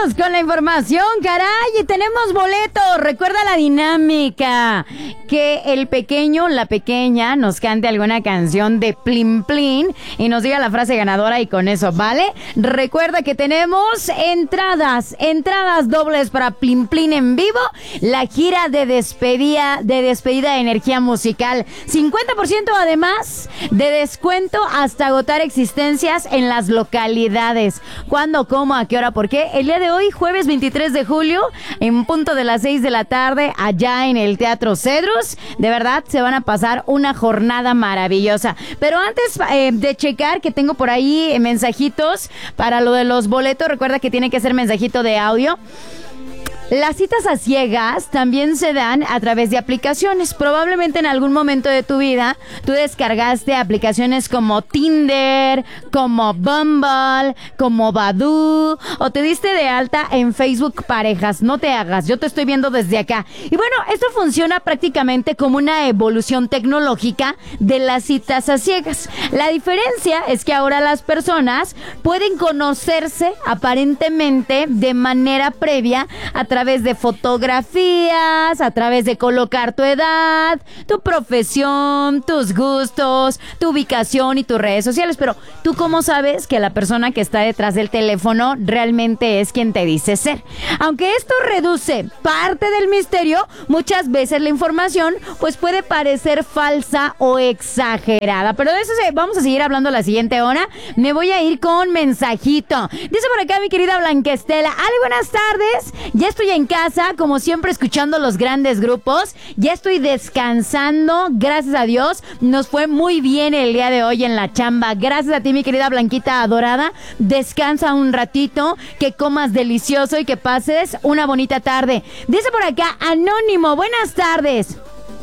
Vámonos con la información, caray. Y tenemos boletos. Recuerda la dinámica. Que el pequeño, la pequeña, nos cante alguna canción de Plin Plin y nos diga la frase ganadora y con eso, ¿vale? Recuerda que tenemos entradas dobles para Plin Plin en vivo. La gira de despedida de Energía Musical. 50% además de descuento hasta agotar existencias en las localidades. ¿Cuándo, cómo, a qué hora, por qué? El día de hoy, jueves 23 de julio, en punto de las 6 de la tarde, allá en el Teatro Cedros. De verdad, se van a pasar una jornada maravillosa. Pero antes de checar, que tengo por ahí mensajitos para lo de los boletos, recuerda que tiene que ser mensajito de audio. Las citas a ciegas también se dan a través de aplicaciones. Probablemente en algún momento de tu vida tú descargaste aplicaciones como Tinder, como Bumble, como Badoo, o te diste de alta en Facebook Parejas. No te hagas, yo te estoy viendo desde acá. Y bueno, esto funciona prácticamente como una evolución tecnológica de las citas a ciegas. La diferencia es que ahora las personas pueden conocerse aparentemente de manera previa a través de fotografías, a través de colocar tu edad, tu profesión, tus gustos, tu ubicación y tus redes sociales. Pero ¿tú cómo sabes que la persona que está detrás del teléfono realmente es quien te dice ser? Aunque esto reduce parte del misterio, muchas veces la información pues puede parecer falsa o exagerada. Pero de eso vamos a seguir hablando la siguiente hora. Me voy a ir con mensajito. Dice por acá mi querida Blanquestela: Ale, buenas tardes. Ya estoy en casa, como siempre, escuchando los grandes grupos. Ya estoy descansando, gracias a Dios. Nos fue muy bien el día de hoy en la chamba. Gracias a ti, mi querida Blanquita adorada. Descansa un ratito, que comas delicioso y que pases una bonita tarde. Dice por acá Anónimo: buenas tardes.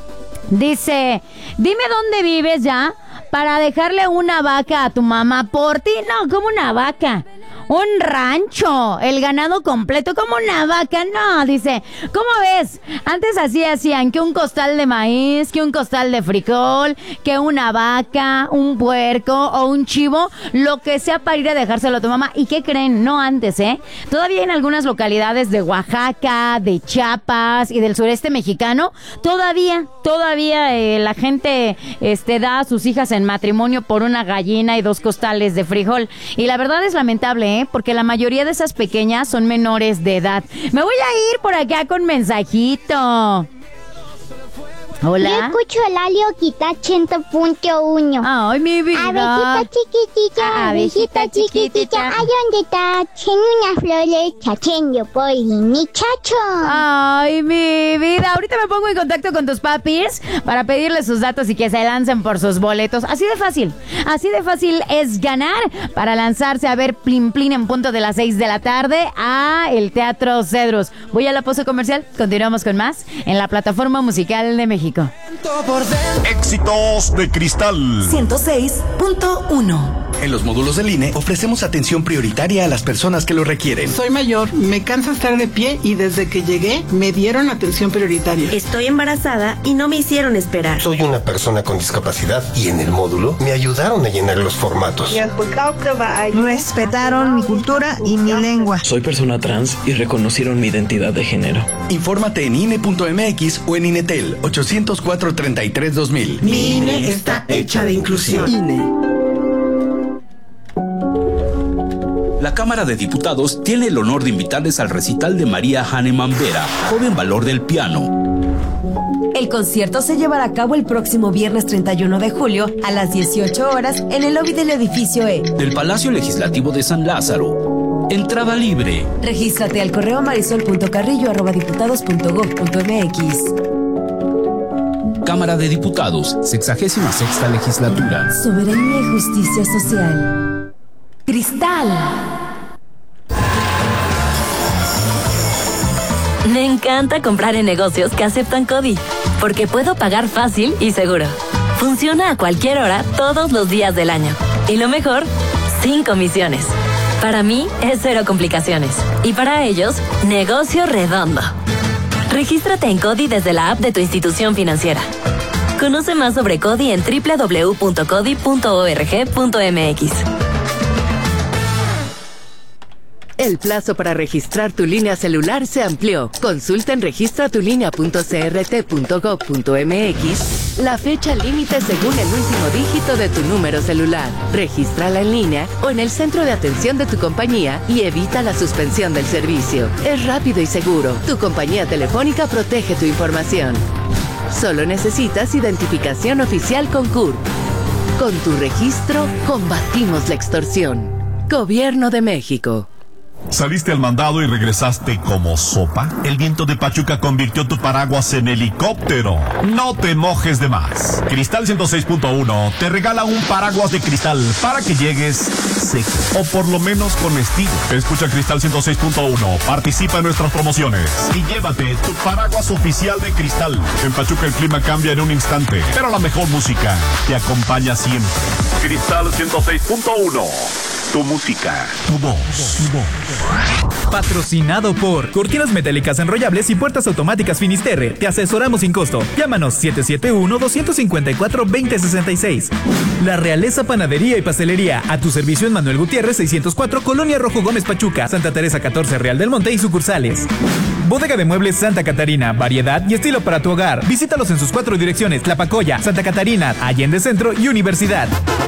Dice: dime dónde vives ya para dejarle una vaca a tu mamá por ti. No, como una vaca. Un rancho, el ganado completo, como una vaca. No, dice, ¿cómo ves? Antes así hacían que un costal de maíz, que un costal de frijol, que una vaca, un puerco o un chivo, lo que sea para ir a dejárselo a tu mamá. ¿Y qué creen? No antes, ¿eh? Todavía en algunas localidades de Oaxaca, de Chiapas y del sureste mexicano, todavía la gente da a sus hijas en matrimonio por una gallina y 2 costales de frijol. Y la verdad es lamentable, ¿eh? Porque la mayoría de esas pequeñas son menores de edad. Me voy a ir por acá con mensajito. Hola. Yo escucho el Alioquita 100.1. Ay, mi vida. Abejita chiquitita, abejita chiquitita. ¿A dónde está? Tiene unas flores chacheño polinichacho. Ay, mi vida. Ahorita me pongo en contacto con tus papis para pedirles sus datos y que se lancen por sus boletos. Así de fácil es ganar para lanzarse a ver Plin Plin en punto de las 6 de la tarde a el Teatro Cedros. Voy a la pausa comercial. Continuamos con más en la Plataforma Musical de México. Éxitos de Cristal 106.1. En los módulos del INE ofrecemos atención prioritaria a las personas que lo requieren. Soy mayor, me cansa estar de pie y desde que llegué me dieron atención prioritaria. Estoy embarazada y no me hicieron esperar. Soy una persona con discapacidad y en el módulo me ayudaron a llenar los formatos. Respetaron mi cultura y mi lengua. Soy persona trans y reconocieron mi identidad de género. Infórmate en INE.mx o en INETEL 804-33-2000. Mi INE está hecha de inclusión. INE. La Cámara de Diputados tiene el honor de invitarles al recital de María Hahnemann Vera, Joven Valor del Piano. El concierto se llevará a cabo el próximo viernes 31 de julio a las 18 horas en el lobby del edificio E del Palacio Legislativo de San Lázaro. Entrada libre. Regístrate al correo marisol.carrillo@diputados.gov.mx. Cámara de Diputados, 66ª Legislatura. Soberanía y justicia social. Cristal. Me encanta comprar en negocios que aceptan CODI, porque puedo pagar fácil y seguro. Funciona a cualquier hora, todos los días del año. Y lo mejor, sin comisiones. Para mí es 0 complicaciones. Y para ellos, negocio redondo. Regístrate en CODI desde la app de tu institución financiera. Conoce más sobre CODI en www.codi.org.mx. El plazo para registrar tu línea celular se amplió. Consulta en registratulínea.crt.gov.mx la fecha límite según el último dígito de tu número celular. Regístrala en línea o en el centro de atención de tu compañía y evita la suspensión del servicio. Es rápido y seguro. Tu compañía telefónica protege tu información. Solo necesitas identificación oficial con CURP. Con tu registro, combatimos la extorsión. Gobierno de México. ¿Saliste al mandado y regresaste como sopa? El viento de Pachuca convirtió tu paraguas en helicóptero. No te mojes de más. Cristal 106.1 te regala un paraguas de cristal para que llegues seco, o por lo menos con estilo. Escucha Cristal 106.1, participa en nuestras promociones y llévate tu paraguas oficial de Cristal. En Pachuca el clima cambia en un instante, pero la mejor música te acompaña siempre. Cristal 106.1. Tu música, tu voz, tu voz. Patrocinado por Cortinas Metálicas Enrollables y Puertas Automáticas Finisterre. Te asesoramos sin costo. Llámanos 771-254-2066. La Realeza Panadería y Pastelería. A tu servicio en Manuel Gutiérrez 604, Colonia Rojo Gómez Pachuca, Santa Teresa 14, Real del Monte y sucursales. Bodega de Muebles Santa Catarina. Variedad y estilo para tu hogar. Visítalos en sus 4 direcciones: Tlapacoya, Santa Catarina, Allende Centro y Universidad.